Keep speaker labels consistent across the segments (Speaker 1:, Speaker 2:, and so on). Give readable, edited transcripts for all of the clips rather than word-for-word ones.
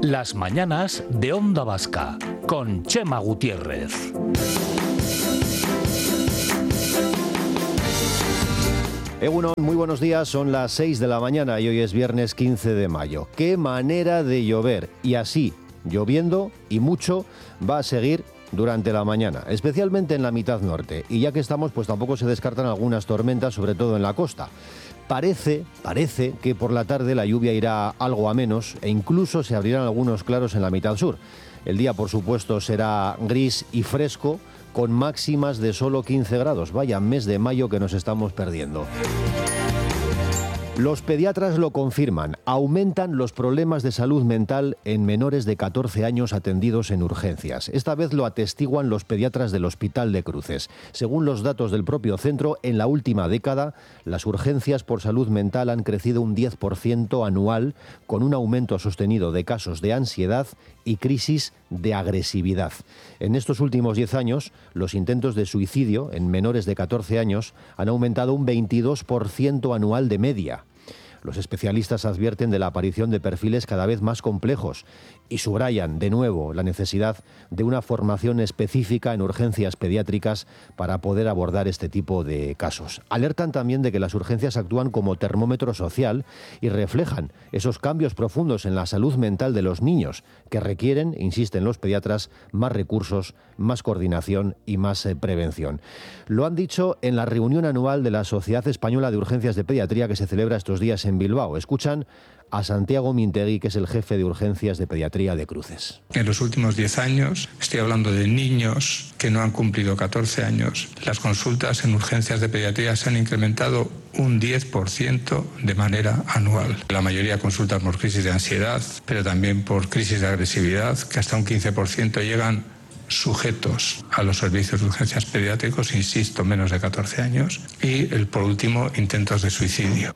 Speaker 1: Las mañanas de Onda Vasca, con Chema Gutiérrez.
Speaker 2: Egunon, muy buenos días, son las 6 de la mañana y hoy es viernes 15 de mayo. ¡Qué manera de llover! Y así, lloviendo y mucho, va a seguir durante la mañana, especialmente en la mitad norte. Y ya que estamos, pues tampoco se descartan algunas tormentas, sobre todo en la costa. Parece que por la tarde la lluvia irá algo a menos e incluso se abrirán algunos claros en la mitad sur. El día, por supuesto, será gris y fresco, con máximas de solo 15 grados. Vaya mes de mayo que nos estamos perdiendo. Los pediatras lo confirman, aumentan los problemas de salud mental en menores de 14 años atendidos en urgencias. Esta vez lo atestiguan los pediatras del Hospital de Cruces. Según los datos del propio centro, en la última década, las urgencias por salud mental han crecido un 10% anual, con un aumento sostenido de casos de ansiedad y crisis de agresividad. En estos últimos 10 años, los intentos de suicidio en menores de 14 años han aumentado un 22% anual de media. Los especialistas advierten de la aparición de perfiles cada vez más complejos y subrayan de nuevo la necesidad de una formación específica en urgencias pediátricas para poder abordar este tipo de casos. Alertan también de que las urgencias actúan como termómetro social y reflejan esos cambios profundos en la salud mental de los niños que requieren, insisten los pediatras, más recursos, más coordinación y más prevención. Lo han dicho en la reunión anual de la Sociedad Española de Urgencias de Pediatría que se celebra estos días en Bilbao. Escuchan a Santiago Mintegui, que es el jefe de urgencias de pediatría de Cruces.
Speaker 3: En los últimos 10 años, estoy hablando de niños que no han cumplido 14 años, las consultas en urgencias de pediatría se han incrementado un 10% de manera anual. La mayoría consultan por crisis de ansiedad, pero también por crisis de agresividad, que hasta un 15% llegan sujetos a los servicios de urgencias pediátricos, insisto, menos de 14 años, y por último, intentos de suicidio.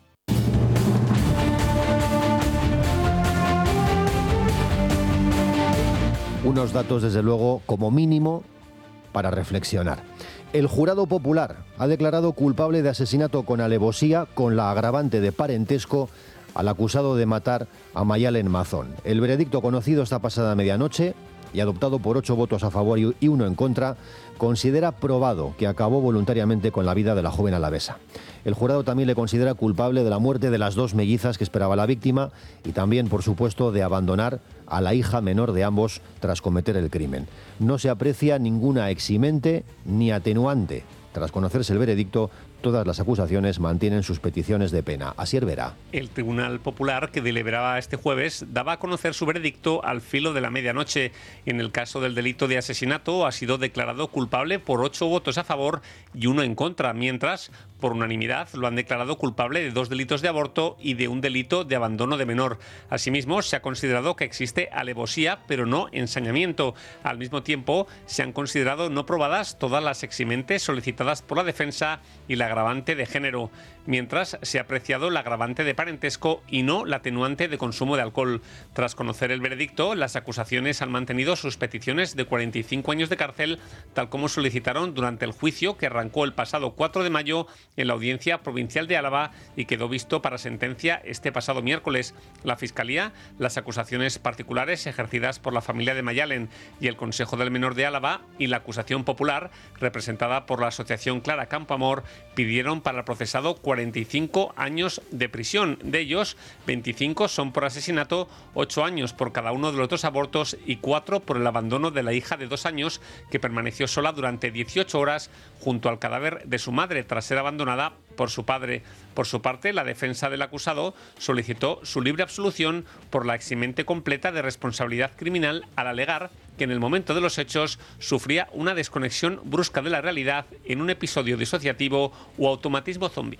Speaker 2: Unos datos, desde luego, como mínimo, para reflexionar. El jurado popular ha declarado culpable de asesinato con alevosía con la agravante de parentesco al acusado de matar a Mayalen Mazón. El veredicto, conocido esta pasada medianoche y adoptado por 8 votos a favor y 1 en contra, considera probado que acabó voluntariamente con la vida de la joven alavesa. El jurado también le considera culpable de la muerte de las 2 mellizas que esperaba la víctima y también, por supuesto, de abandonar a la hija menor de ambos tras cometer el crimen. No se aprecia ninguna eximente ni atenuante. Tras conocerse el veredicto, todas las acusaciones mantienen sus peticiones de pena. Asier Vera.
Speaker 4: El Tribunal Popular, que deliberaba este jueves, daba a conocer su veredicto al filo de la medianoche. En el caso del delito de asesinato, ha sido declarado culpable por 8 votos a favor y 1 en contra, mientras, por unanimidad, lo han declarado culpable de 2 delitos de aborto y de un delito de abandono de menor. Asimismo, se ha considerado que existe alevosía, pero no ensañamiento. Al mismo tiempo, se han considerado no probadas todas las eximentes solicitadas por la defensa y la agravante de género, mientras se ha apreciado la agravante de parentesco y no la atenuante de consumo de alcohol. Tras conocer el veredicto, las acusaciones han mantenido sus peticiones de 45 años de cárcel, tal como solicitaron durante el juicio que arrancó el pasado 4 de mayo en la Audiencia Provincial de Álava y quedó visto para sentencia este pasado miércoles. La Fiscalía, las acusaciones particulares ejercidas por la familia de Mayalen y el Consejo del Menor de Álava y la acusación popular, representada por la Asociación Clara Campoamor, pidieron para el procesado 45 años de prisión. De ellos, 25 son por asesinato, 8 años por cada uno de los 2 abortos y 4 por el abandono de la hija de 2 años que permaneció sola durante 18 horas junto al cadáver de su madre tras ser abandonada por su padre. Por su parte, la defensa del acusado solicitó su libre absolución por la eximente completa de responsabilidad criminal al alegar que en el momento de los hechos sufría una desconexión brusca de la realidad en un episodio disociativo o automatismo zombie.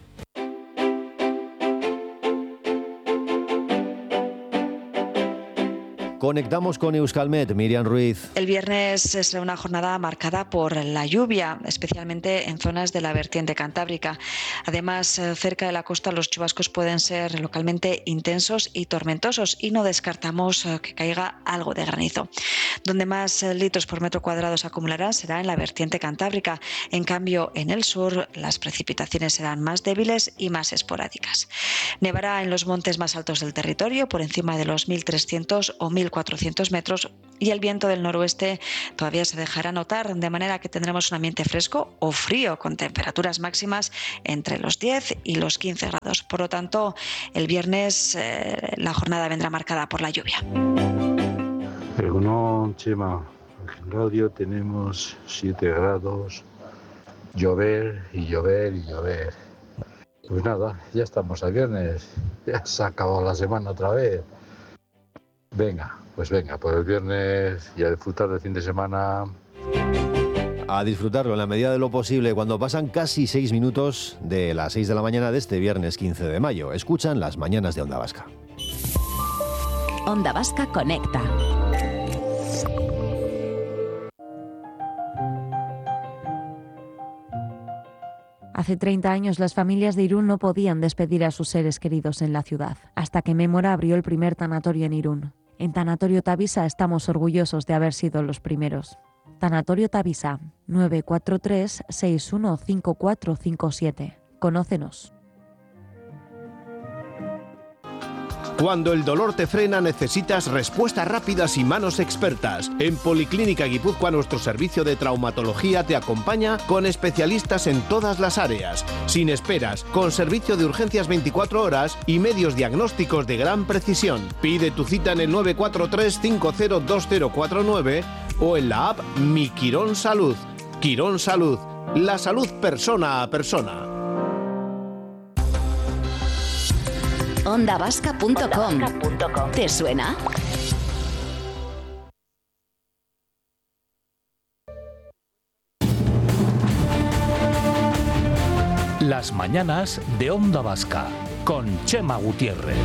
Speaker 2: Conectamos con Euskalmet, Miriam Ruiz.
Speaker 5: El viernes será una jornada marcada por la lluvia, especialmente en zonas de la vertiente cantábrica. Además, cerca de la costa los chubascos pueden ser localmente intensos y tormentosos y no descartamos que caiga algo de granizo. Donde más litros por metro cuadrado se acumularán será en la vertiente cantábrica. En cambio, en el sur las precipitaciones serán más débiles y más esporádicas. Nevará en los montes más altos del territorio, por encima de los 1.300 o 1.400 400 metros y el viento del noroeste todavía se dejará notar, de manera que tendremos un ambiente fresco o frío con temperaturas máximas entre los 10 y los 15 grados. Por lo tanto, el viernes la jornada vendrá marcada por la lluvia.
Speaker 6: Pero no, Chema, en radio tenemos 7 grados, llover y llover y llover. Pues nada, ya estamos a viernes, ya se ha acabado la semana otra vez. Venga, pues el viernes y a disfrutar del fin de semana.
Speaker 2: A disfrutarlo en la medida de lo posible cuando pasan casi 6 minutos de las 6 de la mañana de este viernes 15 de mayo. Escuchan las mañanas de Onda Vasca.
Speaker 7: Onda Vasca Conecta.
Speaker 8: Hace 30 años las familias de Irún no podían despedir a sus seres queridos en la ciudad, hasta que Mémora abrió el primer tanatorio en Irún. En Tanatorio Tavisa estamos orgullosos de haber sido los primeros. Tanatorio Tavisa, 943-615457. Conócenos.
Speaker 9: Cuando el dolor te frena, necesitas respuestas rápidas y manos expertas. En Policlínica Guipúzcoa, nuestro servicio de traumatología te acompaña con especialistas en todas las áreas, sin esperas, con servicio de urgencias 24 horas y medios diagnósticos de gran precisión. Pide tu cita en el 943-502049 o en la app Mi Quirón Salud. Quirón Salud, la salud persona a persona.
Speaker 7: ondavasca.com. ¿Te suena?
Speaker 1: Las mañanas de Onda Vasca con Chema Gutiérrez.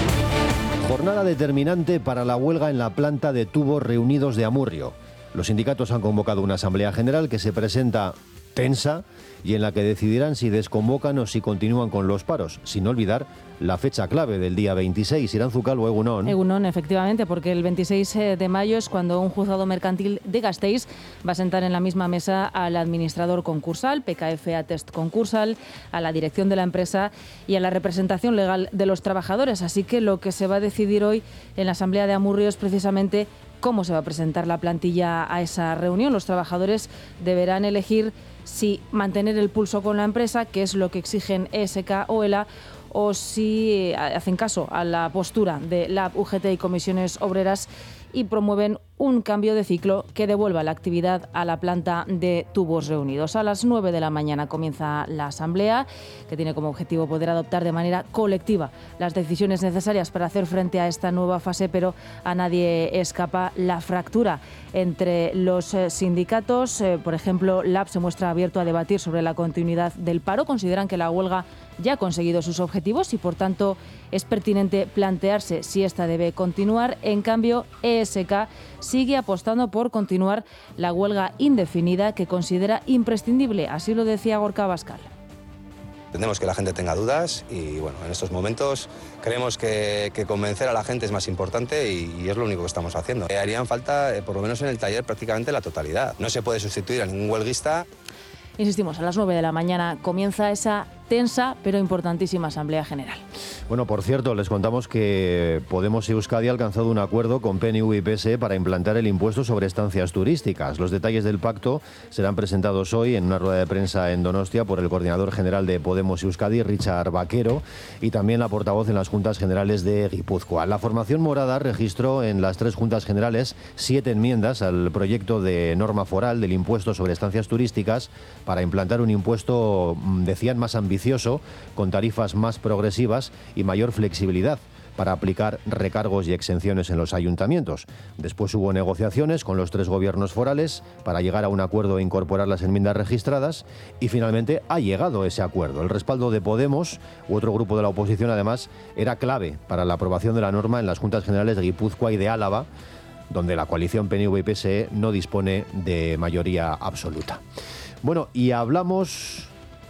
Speaker 2: Jornada determinante para la huelga en la planta de tubos reunidos de Amurrio. Los sindicatos han convocado una asamblea general que se presenta tensa y en la que decidirán si desconvocan o si continúan con los paros, sin olvidar la fecha clave del día 26. Irán Zucalo, Egunon.
Speaker 10: Egunon, efectivamente, porque el 26 de mayo es cuando un juzgado mercantil de Gasteiz va a sentar en la misma mesa al administrador concursal, PKF Atest Concursal, a la dirección de la empresa y a la representación legal de los trabajadores. Así que lo que se va a decidir hoy en la Asamblea de Amurrio es precisamente cómo se va a presentar la plantilla a esa reunión. Los trabajadores deberán elegir si mantener el pulso con la empresa, que es lo que exigen ESK o ELA, o si hacen caso a la postura de LAB, UGT y comisiones obreras y promueven un cambio de ciclo que devuelva la actividad a la planta de tubos reunidos. A las 9 de la mañana comienza la asamblea, que tiene como objetivo poder adoptar de manera colectiva las decisiones necesarias para hacer frente a esta nueva fase, pero a nadie escapa la fractura entre los sindicatos. Por ejemplo, LAB se muestra abierto a debatir sobre la continuidad del paro. Consideran que la huelga ya ha conseguido sus objetivos y, por tanto, es pertinente plantearse si esta debe continuar. En cambio, ESK sigue apostando por continuar la huelga indefinida que considera imprescindible. Así lo decía Gorka Abascal.
Speaker 11: Entendemos que la gente tenga dudas y bueno, en estos momentos creemos que convencer a la gente es más importante y es lo único que estamos haciendo. Harían falta, por lo menos en el taller, prácticamente la totalidad. No se puede sustituir a ningún huelguista.
Speaker 10: Insistimos, a las 9 de la mañana comienza esa tensa pero importantísima Asamblea General.
Speaker 2: Bueno, por cierto, les contamos que Podemos y Euskadi ha alcanzado un acuerdo con PNV y PSE para implantar el impuesto sobre estancias turísticas. Los detalles del pacto serán presentados hoy en una rueda de prensa en Donostia por el coordinador general de Podemos y Euskadi, Richard Vaquero, y también la portavoz en las Juntas Generales de Guipúzcoa. La formación morada registró en las 3 Juntas Generales 7 enmiendas al proyecto de norma foral del impuesto sobre estancias turísticas para implantar un impuesto, decían, más ambicioso, con tarifas más progresivas y mayor flexibilidad para aplicar recargos y exenciones en los ayuntamientos. Después hubo negociaciones con los 3 gobiernos forales para llegar a un acuerdo e incorporar las enmiendas registradas y finalmente ha llegado ese acuerdo. El respaldo de Podemos u otro grupo de la oposición, además, era clave para la aprobación de la norma en las Juntas Generales de Guipúzcoa y de Álava, donde la coalición PNV y PSE no dispone de mayoría absoluta. Bueno, y hablamos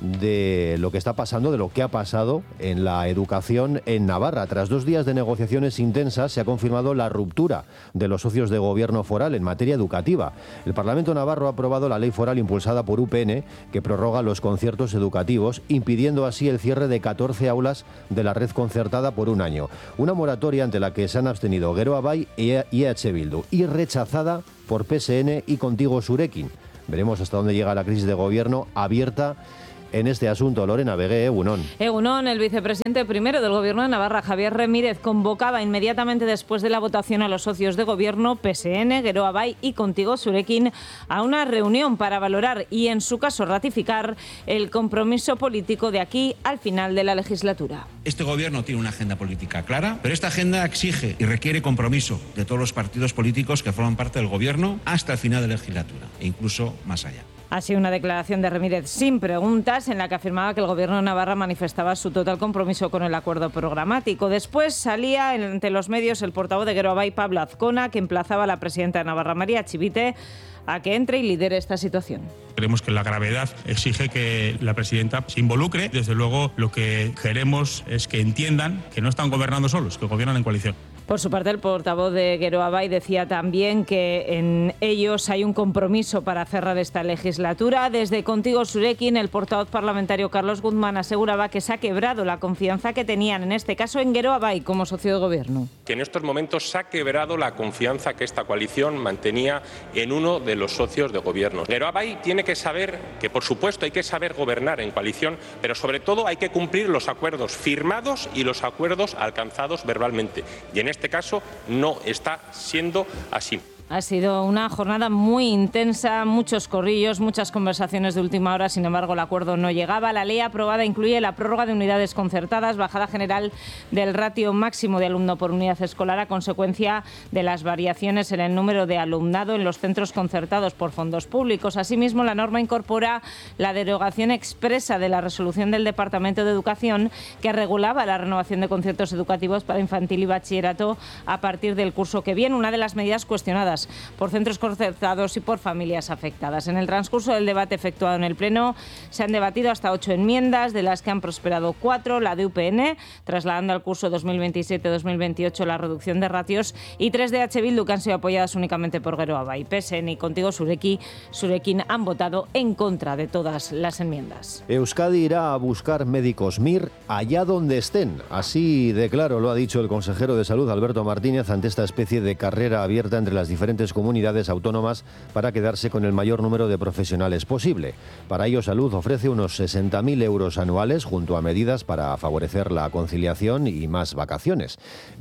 Speaker 2: de lo que está pasando, de lo que ha pasado en la educación en Navarra. Tras 2 días de negociaciones intensas, se ha confirmado la ruptura de los socios de gobierno foral en materia educativa. El Parlamento navarro ha aprobado la ley foral impulsada por UPN, que prorroga los conciertos educativos, impidiendo así el cierre de 14 aulas de la red concertada por 1 año. Una moratoria ante la que se han abstenido Geroa Bai y EH Bildu, y rechazada por PSN y Contigo Surekin. Veremos hasta dónde llega la crisis de gobierno abierta en este asunto. Lorena Begué, Egunon.
Speaker 10: Egunon, el vicepresidente primero del Gobierno de Navarra, Javier Ramírez, convocaba inmediatamente después de la votación a los socios de Gobierno, PSN, Geroa Bai y Contigo Surekin, a una reunión para valorar y, en su caso, ratificar el compromiso político de aquí al final de la legislatura.
Speaker 12: Este Gobierno tiene una agenda política clara, pero esta agenda exige y requiere compromiso de todos los partidos políticos que forman parte del Gobierno hasta el final de la legislatura e incluso más allá.
Speaker 10: Ha sido una declaración de Ramírez sin preguntas, en la que afirmaba que el Gobierno de Navarra manifestaba su total compromiso con el acuerdo programático. Después salía ante los medios el portavoz de Geroa Bai, Pablo Azcona, que emplazaba a la presidenta de Navarra, María Chivite, a que entre y lidere esta situación.
Speaker 3: Creemos que la gravedad exige que la presidenta se involucre. Desde luego, lo que queremos es que entiendan que no están gobernando solos, que gobiernan en coalición.
Speaker 10: Por su parte, el portavoz de Geroa Bai decía también que en ellos hay un compromiso para cerrar esta legislatura. Desde Contigo Surekin, el portavoz parlamentario Carlos Guzmán aseguraba que se ha quebrado la confianza que tenían, en este caso en Geroa Bai, como socio de gobierno.
Speaker 13: Que en estos momentos se ha quebrado la confianza que esta coalición mantenía en uno de los socios de gobierno. Geroa Bai tiene que saber que, por supuesto, hay que saber gobernar en coalición, pero sobre todo hay que cumplir los acuerdos firmados y los acuerdos alcanzados verbalmente. Y en este caso no está siendo así.
Speaker 10: Ha sido una jornada muy intensa, muchos corrillos, muchas conversaciones de última hora. Sin embargo, el acuerdo no llegaba. La ley aprobada incluye la prórroga de unidades concertadas, bajada general del ratio máximo de alumno por unidad escolar a consecuencia de las variaciones en el número de alumnado en los centros concertados por fondos públicos. Asimismo, la norma incorpora la derogación expresa de la resolución del Departamento de Educación que regulaba la renovación de conciertos educativos para infantil y bachillerato a partir del curso que viene, una de las medidas cuestionadas por centros concertados y por familias afectadas. En el transcurso del debate efectuado en el Pleno se han debatido hasta 8 enmiendas, de las que han prosperado 4, la de UPN, trasladando al curso 2027-2028 la reducción de ratios, y 3 de EH Bildu, que han sido apoyadas únicamente por Geroa Bai. PSN y Contigo Surekin han votado en contra de todas las enmiendas.
Speaker 2: Euskadi irá a buscar médicos MIR allá donde estén. Así de claro lo ha dicho el consejero de Salud, Alberto Martínez, ante esta especie de carrera abierta entre las diferentes comunidades autónomas para quedarse con el mayor número de profesionales posible. Para ello, Salud ofrece unos 60.000 euros anuales, junto a medidas para favorecer la conciliación y más vacaciones.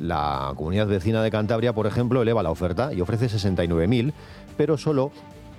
Speaker 2: La comunidad vecina de Cantabria, por ejemplo, eleva la oferta y ofrece 69.000, pero solo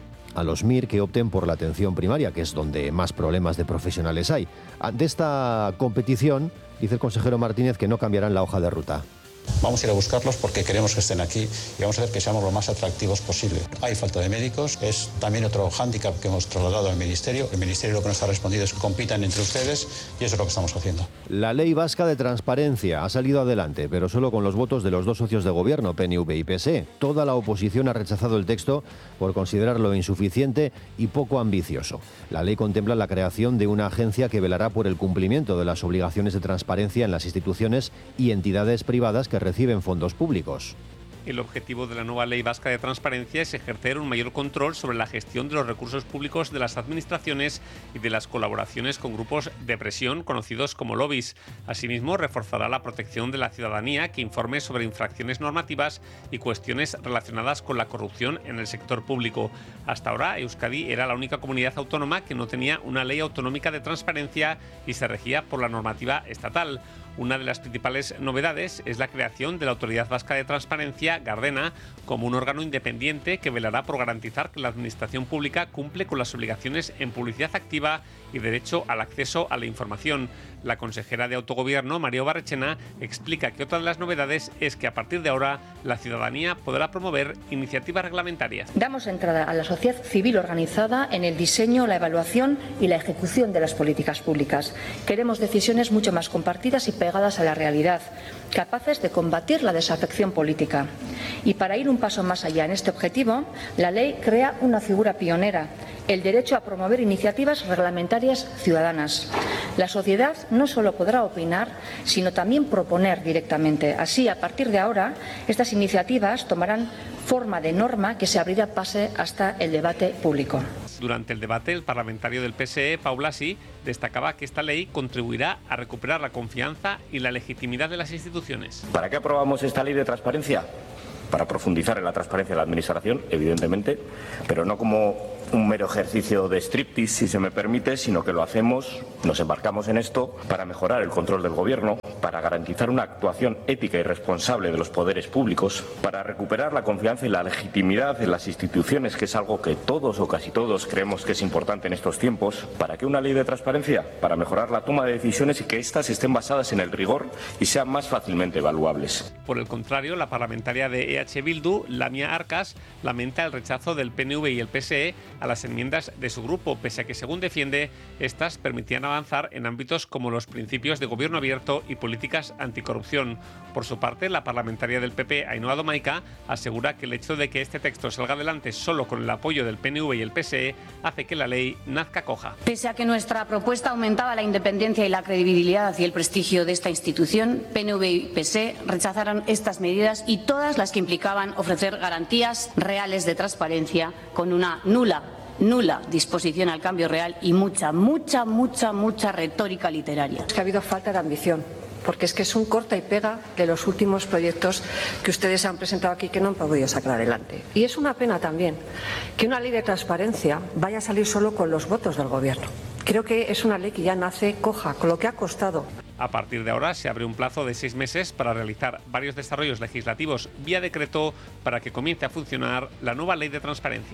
Speaker 2: a los MIR que opten por la atención primaria, que es donde más problemas de profesionales hay. Ante esta competición, dice el consejero Martínez que no cambiarán la hoja de ruta.
Speaker 14: Vamos a ir a buscarlos porque queremos que estén aquí y vamos a hacer que seamos lo más atractivos posible. Hay falta de médicos, es también otro hándicap que hemos trasladado al Ministerio. El Ministerio lo que nos ha respondido es que compitan entre ustedes y eso es lo que estamos haciendo.
Speaker 2: La Ley Vasca de Transparencia ha salido adelante, pero solo con los votos de los 2 socios de gobierno, PNV y PSE. Toda la oposición ha rechazado el texto por considerarlo insuficiente y poco ambicioso. La ley contempla la creación de una agencia que velará por el cumplimiento de las obligaciones de transparencia en las instituciones y entidades privadas que reciben fondos públicos.
Speaker 4: El objetivo de la nueva Ley Vasca de Transparencia es ejercer un mayor control sobre la gestión de los recursos públicos de las administraciones y de las colaboraciones con grupos de presión conocidos como lobbies. Asimismo, reforzará la protección de la ciudadanía que informe sobre infracciones normativas y cuestiones relacionadas con la corrupción en el sector público. Hasta ahora, Euskadi era la única comunidad autónoma que no tenía una ley autonómica de transparencia y se regía por la normativa estatal. Una de las principales novedades es la creación de la Autoridad Vasca de Transparencia, Gardena, como un órgano independiente que velará por garantizar que la administración pública cumple con las obligaciones en publicidad activa y derecho al acceso a la información. La consejera de Autogobierno, María Barrechena, explica que otra de las novedades es que a partir de ahora la ciudadanía podrá promover iniciativas reglamentarias.
Speaker 15: Damos entrada a la sociedad civil organizada en el diseño, la evaluación y la ejecución de las políticas públicas. Queremos decisiones mucho más compartidas y pegadas a la realidad, capaces de combatir la desafección política. Y para ir un paso más allá en este objetivo, la ley crea una figura pionera, el derecho a promover iniciativas reglamentarias ciudadanas. La sociedad no solo podrá opinar, sino también proponer directamente. Así, a partir de ahora, estas iniciativas tomarán forma de norma que se abrirá pase hasta el debate público.
Speaker 4: Durante el debate, el parlamentario del PSE, Pau Blasi, destacaba que esta ley contribuirá a recuperar la confianza y la legitimidad de las instituciones.
Speaker 16: ¿Para qué aprobamos esta ley de transparencia? Para profundizar en la transparencia de la Administración, evidentemente, pero no como un mero ejercicio de striptease, si se me permite, sino que lo hacemos, nos embarcamos en esto para mejorar el control del Gobierno, para garantizar una actuación ética y responsable de los poderes públicos, para recuperar la confianza y la legitimidad en las instituciones, que es algo que todos o casi todos creemos que es importante en estos tiempos. ¿Para qué una ley de transparencia? Para mejorar la toma de decisiones y que éstas estén basadas en el rigor y sean más fácilmente evaluables.
Speaker 4: Por el contrario, la parlamentaria de EH Bildu, Lamia Arcas, lamenta el rechazo del PNV y el PSE a las enmiendas de su grupo, pese a que, según defiende, estas permitían avanzar en ámbitos como los principios de gobierno abierto y políticas anticorrupción. Por su parte, la parlamentaria del PP, Ainhoa Domaica, asegura que el hecho de que este texto salga adelante solo con el apoyo del PNV y el PSE hace que la ley nazca coja.
Speaker 17: Pese a que nuestra propuesta aumentaba la independencia y la credibilidad y el prestigio de esta institución, PNV y PSE rechazaron estas medidas y todas las que implicaban ofrecer garantías reales de transparencia con una nula disposición al cambio real y mucha retórica literaria.
Speaker 18: Es que ha habido falta de ambición, porque es que es un corta y pega de los últimos proyectos que ustedes han presentado aquí que no han podido sacar adelante. Y es una pena también que una ley de transparencia vaya a salir solo con los votos del Gobierno. Creo que es una ley que ya nace coja, con lo que ha costado.
Speaker 4: A partir de ahora se abre un plazo de 6 meses para realizar varios desarrollos legislativos vía decreto para que comience a funcionar la nueva ley de transparencia.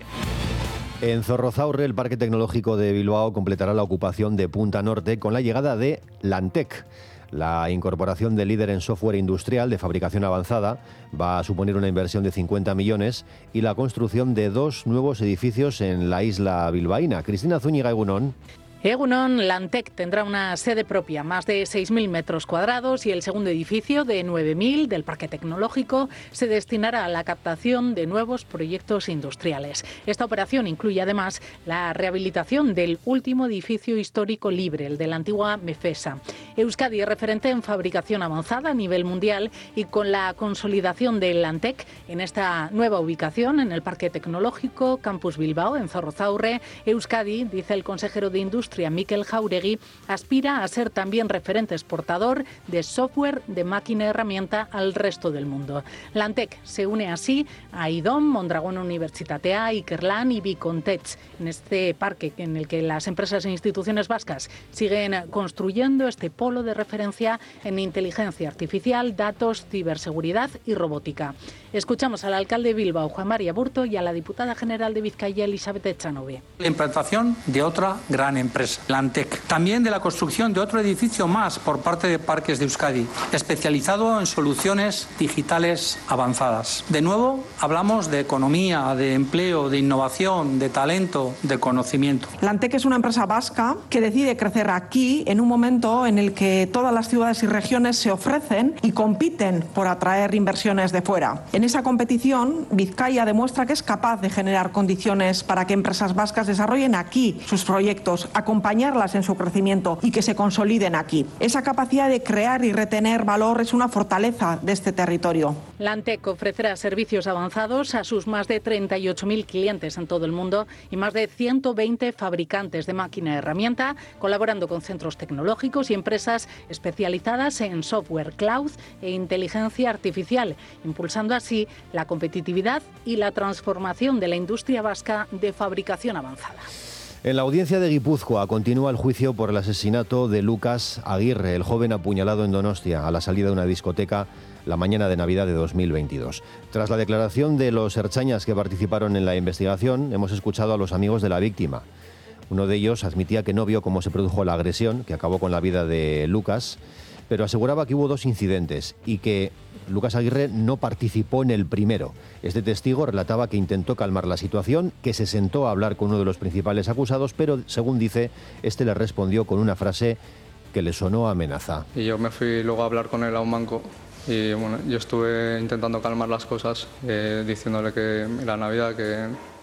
Speaker 2: En Zorrozaurre, el Parque Tecnológico de Bilbao completará la ocupación de Punta Norte con la llegada de Lantec. La incorporación del líder en software industrial de fabricación avanzada va a suponer una inversión de 50 millones y la construcción de 2 nuevos edificios en la isla bilbaína. Cristina Zúñiga, Egunon.
Speaker 19: Egunon, Lantec tendrá una sede propia, más de 6.000 metros cuadrados, y el segundo edificio de 9.000 del Parque Tecnológico se destinará a la captación de nuevos proyectos industriales. Esta operación incluye además la rehabilitación del último edificio histórico libre, el de la antigua Mefesa. Euskadi es referente en fabricación avanzada a nivel mundial y con la consolidación de Lantec en esta nueva ubicación en el Parque Tecnológico Campus Bilbao, en Zorrozaurre, Euskadi, dice el consejero de Industria Mikel Jauregui, aspira a ser también referente exportador de software de máquina y herramienta al resto del mundo. Lantec se une así a IDOM, Mondragón Universitatea, Ikerlan y Bicontech, en este parque en el que las empresas e instituciones vascas siguen construyendo este polo de referencia en inteligencia artificial, datos, ciberseguridad y robótica. Escuchamos al alcalde de Bilbao, Juan María Burto, y a la diputada general de Vizcaya, Elizabeth Echanove.
Speaker 20: La implantación de otra gran empresa, Lantec. También de la construcción de otro edificio más por parte de Parques de Euskadi, especializado en soluciones digitales avanzadas. De nuevo, hablamos de economía, de empleo, de innovación, de talento, de conocimiento.
Speaker 21: Lantec es una empresa vasca que decide crecer aquí en un momento en el que todas las ciudades y regiones se ofrecen y compiten por atraer inversiones de fuera. En esa competición, Vizcaya demuestra que es capaz de generar condiciones para que empresas vascas desarrollen aquí sus proyectos, acompañarlas en su crecimiento y que se consoliden aquí. Esa capacidad de crear y retener valor es una fortaleza de este territorio.
Speaker 19: Lantec ofrecerá servicios avanzados a sus más de 38.000 clientes en todo el mundo y más de 120 fabricantes de máquina y herramienta, colaborando con centros tecnológicos y empresas especializadas en software, cloud e inteligencia artificial, impulsando así la competitividad y la transformación de la industria vasca de fabricación avanzada.
Speaker 2: En la audiencia de Guipúzcoa continúa el juicio por el asesinato de Lucas Aguirre, el joven apuñalado en Donostia a la salida de una discoteca la mañana de Navidad de 2022. Tras la declaración de los ertzainas que participaron en la investigación, hemos escuchado a los amigos de la víctima. Uno de ellos admitía que no vio cómo se produjo la agresión, que acabó con la vida de Lucas, pero aseguraba que hubo 2 incidentes y que Lucas Aguirre no participó en el primero. Este testigo relataba que intentó calmar la situación, que se sentó a hablar con uno de los principales acusados, pero, según dice, este le respondió con una frase que le sonó a amenaza.
Speaker 22: Y yo me fui luego a hablar con él a un banco y bueno, yo estuve intentando calmar las cosas, diciéndole que era Navidad, que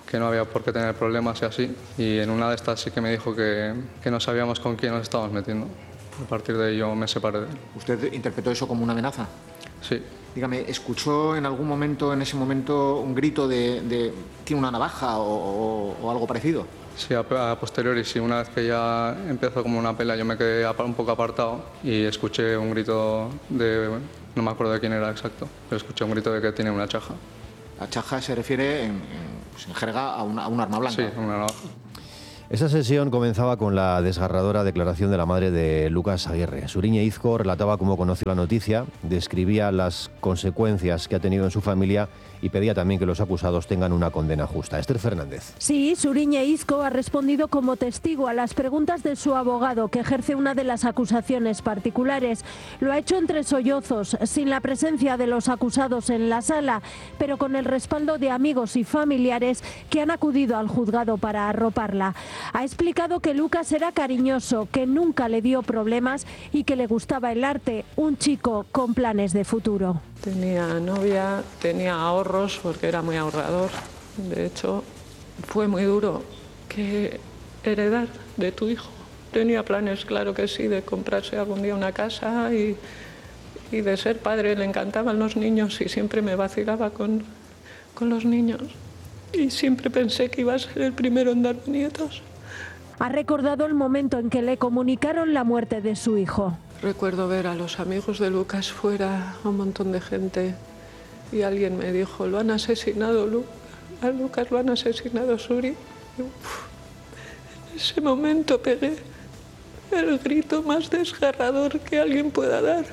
Speaker 22: que no había por qué tener problemas y así. Y en una de estas sí que me dijo que no sabíamos con quién nos estábamos metiendo. A partir de ello me separé de él.
Speaker 5: ¿Usted interpretó eso como una amenaza?
Speaker 22: Sí.
Speaker 5: Dígame, ¿escuchó en algún momento, en ese momento, un grito de ¿tiene una navaja o algo parecido?
Speaker 22: Sí, a posteriori, sí. Una vez que ya empezó como una pelea, yo me quedé un poco apartado y escuché un grito de... no me acuerdo de quién era exacto, pero escuché un grito de que tiene una chaja.
Speaker 5: La chaja se refiere en jerga a un arma blanca.
Speaker 22: Sí, una navaja.
Speaker 2: Esa sesión comenzaba con la desgarradora declaración de la madre de Lucas Aguirre. Suriñe Izco relataba cómo conoció la noticia, describía las consecuencias que ha tenido en su familia y pedía también que los acusados tengan una condena justa. Esther Fernández.
Speaker 6: Sí, Suriñe Izco ha respondido como testigo a las preguntas de su abogado, que ejerce una de las acusaciones particulares. Lo ha hecho entre sollozos, sin la presencia de los acusados en la sala, pero con el respaldo de amigos y familiares que han acudido al juzgado para arroparla. Ha explicado que Lucas era cariñoso, que nunca le dio problemas y que le gustaba el arte, un chico con planes de futuro.
Speaker 23: Tenía novia, tenía ahorros porque era muy ahorrador. De hecho, fue muy duro que heredar de tu hijo. Tenía planes, claro que sí, de comprarse algún día una casa y de ser padre. Le encantaban los niños y siempre me vacilaba con los niños. Y siempre pensé que iba a ser el primero en darme nietos.
Speaker 6: Ha recordado el momento en que le comunicaron la muerte de su hijo.
Speaker 23: Recuerdo ver a los amigos de Lucas fuera, a un montón de gente, y alguien me dijo, lo han asesinado, a Lucas lo han asesinado, Suri. Y, en ese momento pegué el grito más desgarrador que alguien pueda dar.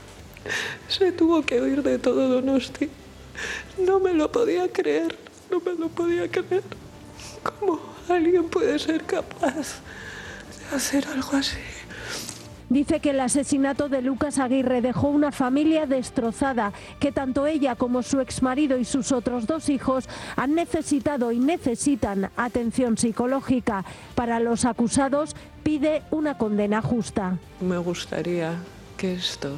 Speaker 23: Se tuvo que oír de todo Donosti. No me lo podía creer, no me lo podía creer. ¿Cómo alguien puede ser capaz de hacer algo así?
Speaker 6: Dice que el asesinato de Lucas Aguirre dejó una familia destrozada, que tanto ella como su exmarido y sus otros 2 hijos han necesitado y necesitan atención psicológica. Para los acusados pide una condena justa.
Speaker 23: Me gustaría que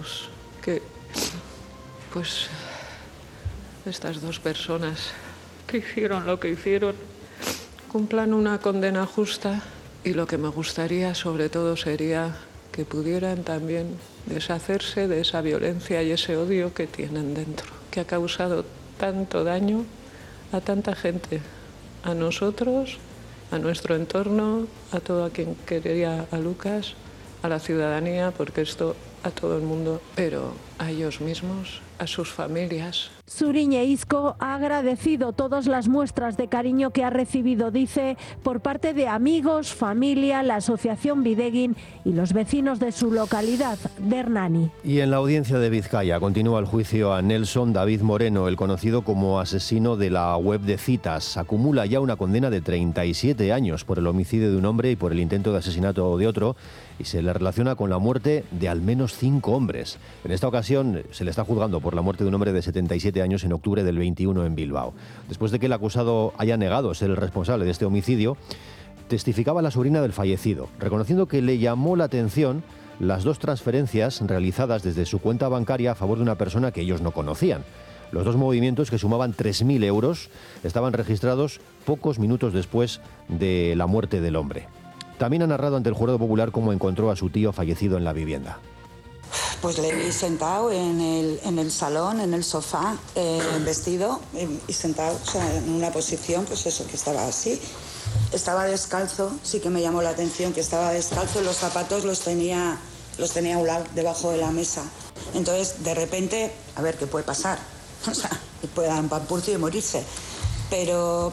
Speaker 23: estas 2 personas que hicieron lo que hicieron cumplan una condena justa, y lo que me gustaría sobre todo sería que pudieran también deshacerse de esa violencia y ese odio que tienen dentro, que ha causado tanto daño a tanta gente, a nosotros, a nuestro entorno, a todo a quien quería a Lucas, a la ciudadanía, porque esto a todo el mundo, pero a ellos mismos, a sus familias.
Speaker 6: Suriñe Izco ha agradecido todas las muestras de cariño que ha recibido, dice, por parte de amigos, familia, la asociación Videguin y los vecinos de su localidad, de Hernani.
Speaker 2: Y en la audiencia de Vizcaya continúa el juicio a Nelson David Moreno, el conocido como asesino de la web de citas. Acumula ya una condena de 37 años por el homicidio de un hombre y por el intento de asesinato de otro, y se le relaciona con la muerte de al menos 5 hombres. En esta ocasión se le está juzgando por la muerte de un hombre de 77 años en octubre del 21 en Bilbao. Después de que el acusado haya negado ser el responsable de este homicidio, testificaba la sobrina del fallecido, reconociendo que le llamó la atención las 2 transferencias realizadas desde su cuenta bancaria a favor de una persona que ellos no conocían. Los 2 movimientos, que sumaban 3.000 euros, estaban registrados pocos minutos después de la muerte del hombre. También ha narrado ante el jurado popular cómo encontró a su tío fallecido en la vivienda.
Speaker 24: Pues le vi sentado en el salón, en el sofá, vestido y sentado, o sea, en una posición, pues eso, que estaba así. Estaba descalzo, sí que me llamó la atención que estaba descalzo, los zapatos los tenía a un lado, debajo de la mesa. Entonces, de repente, a ver qué puede pasar. O sea, puede dar un pampurcio y morirse. Pero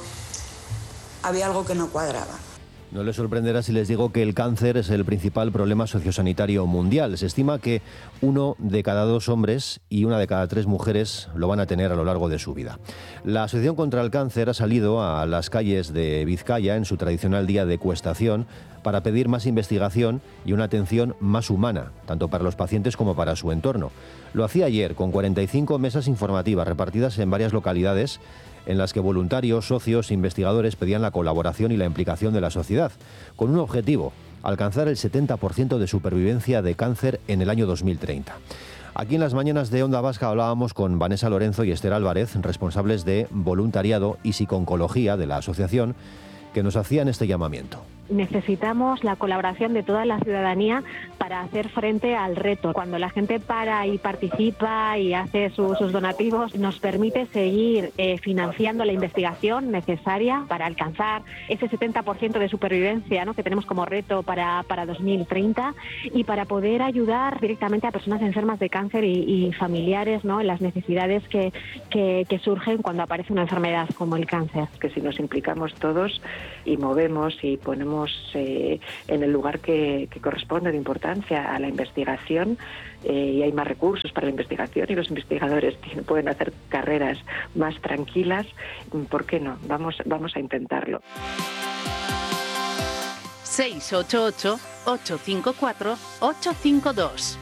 Speaker 24: había algo que no cuadraba.
Speaker 2: No les sorprenderá si les digo que el cáncer es el principal problema sociosanitario mundial. Se estima que 1 de cada 2 hombres y 1 de cada 3 mujeres lo van a tener a lo largo de su vida. La Asociación contra el Cáncer ha salido a las calles de Vizcaya en su tradicional día de cuestación para pedir más investigación y una atención más humana, tanto para los pacientes como para su entorno. Lo hacía ayer con 45 mesas informativas repartidas en varias localidades, en las que voluntarios, socios e investigadores pedían la colaboración y la implicación de la sociedad, con un objetivo: alcanzar el 70% de supervivencia de cáncer en el año 2030. Aquí en las mañanas de Onda Vasca hablábamos con Vanessa Lorenzo y Esther Álvarez, responsables de voluntariado y psiconcología de la asociación, que nos hacían este llamamiento.
Speaker 1: Necesitamos la colaboración de toda la ciudadanía para hacer frente al reto. Cuando la gente para y participa y hace sus donativos, nos permite seguir financiando la investigación necesaria para alcanzar ese 70% de supervivencia, ¿no?, que tenemos como reto para 2030, y para poder ayudar directamente a personas enfermas de cáncer y familiares, ¿no?, en las necesidades que surgen cuando aparece una enfermedad como el cáncer.
Speaker 7: Que si nos implicamos todos y movemos y ponemos en el lugar que corresponde de importancia a la investigación, y hay más recursos para la investigación y los investigadores pueden hacer carreras más tranquilas, ¿por qué no? Vamos a intentarlo.
Speaker 19: 688-854-852.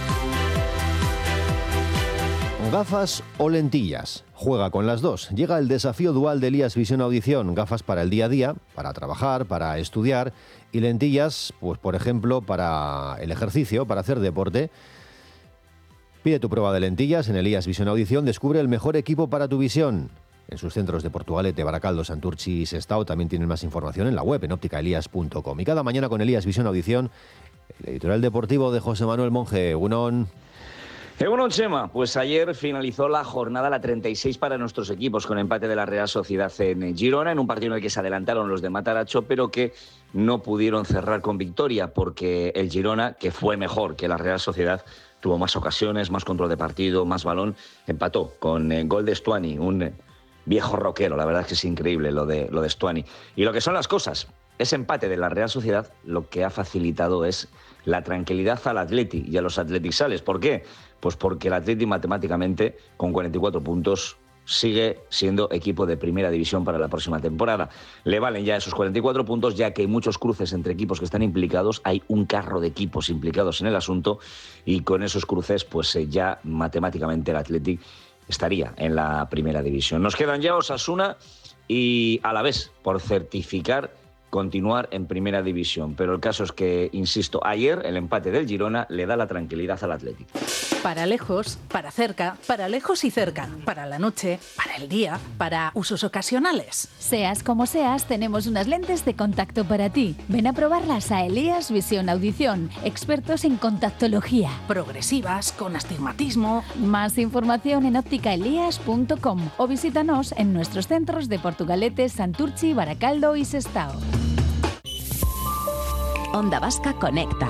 Speaker 2: ¿Gafas o lentillas? Juega con las dos. Llega el desafío dual de Elías Visión Audición. Gafas para el día a día, para trabajar, para estudiar, y lentillas, pues por ejemplo, para el ejercicio, para hacer deporte. Pide tu prueba de lentillas en Elías Visión Audición. Descubre el mejor equipo para tu visión. En sus centros de Portugalete, Baracaldo, Santurchi y Sestao también tienen más información en la web, en ópticaelias.com. Y cada mañana con Elías Visión Audición, el editorial deportivo de José Manuel Monge. Unón.
Speaker 8: Bueno, Chema, pues ayer finalizó la jornada, la 36 para nuestros equipos, con empate de la Real Sociedad en Girona, en un partido en el que se adelantaron los de Mataracho, pero que no pudieron cerrar con victoria, porque el Girona, que fue mejor que la Real Sociedad, tuvo más ocasiones, más control de partido, más balón, empató con gol de Stuani, un viejo rockero. La verdad es que es increíble lo de Stuani. Y lo que son las cosas, ese empate de la Real Sociedad lo que ha facilitado es la tranquilidad al Atleti y a los atletisales. ¿Por qué? Pues porque el Atleti matemáticamente, con 44 puntos, sigue siendo equipo de primera división para la próxima temporada. Le valen ya esos 44 puntos, ya que hay muchos cruces entre equipos que están implicados, hay un carro de equipos implicados en el asunto, y con esos cruces pues ya matemáticamente el Atleti estaría en la primera división. Nos quedan ya Osasuna y Alavés por certificar continuar en primera división, pero el caso es que, insisto, ayer el empate del Girona le da la tranquilidad al Atlético.
Speaker 19: Para lejos, para cerca, para lejos y cerca, para la noche, para el día, para usos ocasionales.
Speaker 9: Seas como seas, tenemos unas lentes de contacto para ti. Ven a probarlas a Elías Visión Audición, expertos en contactología.
Speaker 19: Progresivas, con astigmatismo.
Speaker 9: Más información en ópticaelias.com o visítanos en nuestros centros de Portugalete, Santurchi, Baracaldo y Sestao. Onda Vasca Conecta.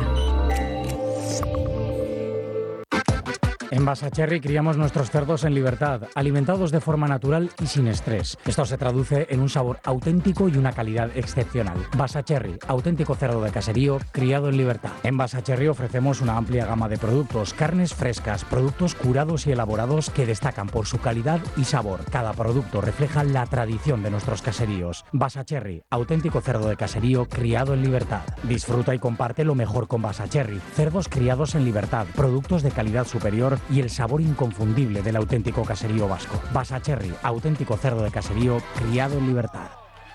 Speaker 25: En Basacherry criamos nuestros cerdos en libertad, alimentados de forma natural y sin estrés. Esto se traduce en un sabor auténtico y una calidad excepcional. Basacherry, auténtico cerdo de caserío, criado en libertad. En Basacherry ofrecemos una amplia gama de productos, carnes frescas, productos curados y elaborados que destacan por su calidad y sabor. Cada producto refleja la tradición de nuestros caseríos. Basacherry, auténtico cerdo de caserío, criado en libertad. Disfruta y comparte lo mejor con Basacherry. Cerdos criados en libertad, productos de calidad superior y el sabor inconfundible del auténtico caserío vasco. Basacherry, auténtico cerdo de caserío, criado en libertad.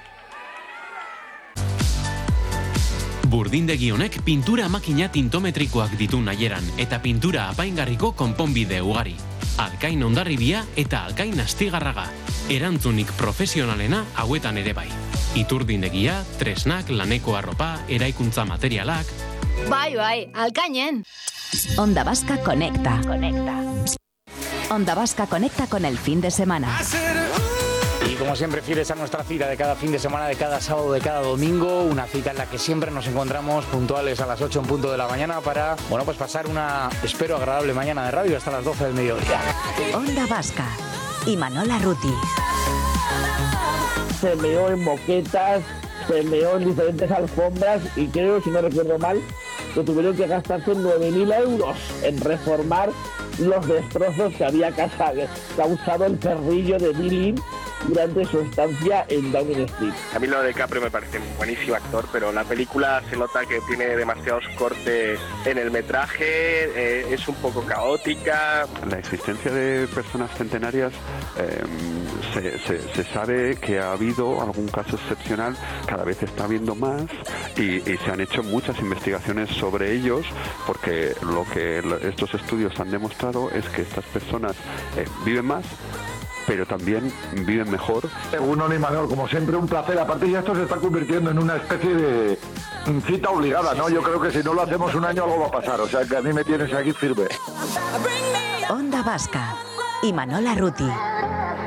Speaker 26: Burdindegi honek pintura makina tintometrikoak ditu nahieran eta pintura apaingarriko konponbide ugari. Alkain Hondarribia eta Alkain Astigarraga. Erantzunik profesionalena hauetan ere bai. Iturdindegia, tresnak, laneko arropa, eraikuntza materialak.
Speaker 9: Bai, Alkainen. Onda Vasca Conecta. Onda Vasca Conecta con el fin de semana.
Speaker 27: Y como siempre, fieles a nuestra cita de cada fin de semana, de cada sábado, de cada domingo, una cita en la que siempre nos encontramos puntuales a las 8 en punto de la mañana para, bueno, pues pasar una, espero, agradable mañana de radio hasta las 12 del mediodía.
Speaker 9: Onda Vasca y Manola Ruti.
Speaker 28: Se meó en moquetas, se meó en diferentes alfombras y creo, si no recuerdo mal, que tuvieron que gastarse 9.000 euros en reformar los destrozos que había causado el perrillo de Billy durante su estancia en Downing Street.
Speaker 3: A mí Leonardo DiCaprio me parece un buenísimo actor, pero la película se nota que tiene demasiados cortes en el metraje, es un poco caótica.
Speaker 10: La existencia de personas centenarias se sabe que ha habido algún caso excepcional, cada vez está habiendo más y se han hecho muchas investigaciones sobre ellos, porque lo que estos estudios han demostrado es que estas personas viven más, pero también viven mejor.
Speaker 11: Egunon y Manuel, como siempre, un placer. Aparte ya esto se está convirtiendo en una especie de cita obligada, ¿no? Yo creo que si no lo hacemos un año algo va a pasar, o sea que a mí me tienes aquí firme.
Speaker 9: Onda Vasca y Manola Ruti.